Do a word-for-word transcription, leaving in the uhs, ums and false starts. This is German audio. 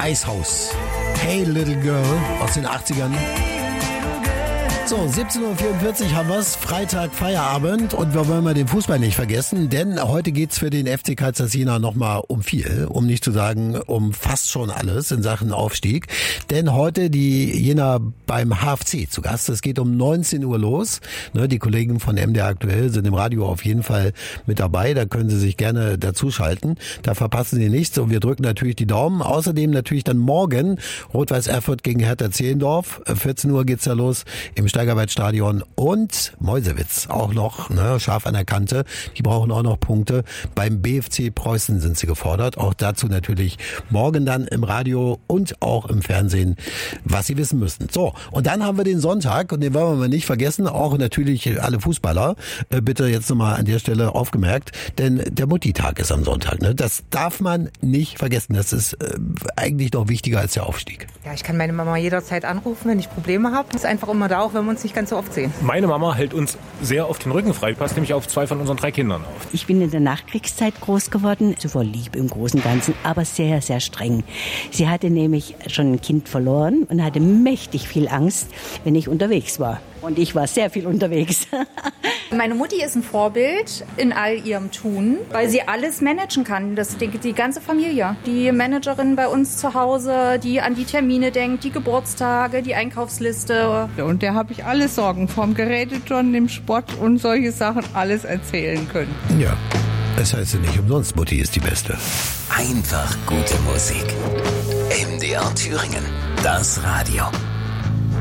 Ice House. Hey Little Girl aus den achtzigern. So, siebzehn Uhr vierundvierzig haben wir's, Freitag Feierabend und wir wollen mal den Fußball nicht vergessen, denn heute geht's für den F C Karlsruhe Jena nochmal um viel, um nicht zu sagen um fast schon alles in Sachen Aufstieg, denn heute die Jena beim H F C zu Gast, es geht um neunzehn Uhr los, ne, die Kollegen von M D R Aktuell sind im Radio auf jeden Fall mit dabei, da können Sie sich gerne dazuschalten, da verpassen Sie nichts und wir drücken natürlich die Daumen, außerdem natürlich dann morgen Rot-Weiß Erfurt gegen Hertha Zehlendorf, vierzehn Uhr geht's da los im Steigerwaldstadion und Meuselwitz auch noch, ne, scharf an der Kante. Die brauchen auch noch Punkte. Beim B F C Preußen sind sie gefordert. Auch dazu natürlich morgen dann im Radio und auch im Fernsehen, was Sie wissen müssen. So, und dann haben wir den Sonntag und den wollen wir mal nicht vergessen. Auch natürlich alle Fußballer. Äh, bitte jetzt nochmal an der Stelle aufgemerkt, denn der Mutti-Tag ist am Sonntag. Ne? Das darf man nicht vergessen. Das ist äh, eigentlich noch wichtiger als der Aufstieg. Ja, ich kann meine Mama jederzeit anrufen, wenn ich Probleme habe. Ist einfach immer da, auch wenn wir uns nicht ganz so oft sehen. Meine Mama hält uns sehr auf den Rücken frei, passt nämlich auf zwei von unseren drei Kindern auf. Ich bin in der Nachkriegszeit groß geworden, sie war lieb im Großen und Ganzen, aber sehr, sehr streng. Sie hatte nämlich schon ein Kind verloren und hatte mächtig viel Angst, wenn ich unterwegs war. Und ich war sehr viel unterwegs. Meine Mutti ist ein Vorbild in all ihrem Tun, weil sie alles managen kann. Das die, die ganze Familie. Die Managerin bei uns zu Hause, die an die Termine denkt, die Geburtstage, die Einkaufsliste. Und der habe ich alle Sorgen vom Geräteturnen, dem Sport und solche Sachen alles erzählen können. Ja, das heißt ja nicht umsonst, Mutti ist die Beste. Einfach gute Musik. M D R Thüringen, das Radio.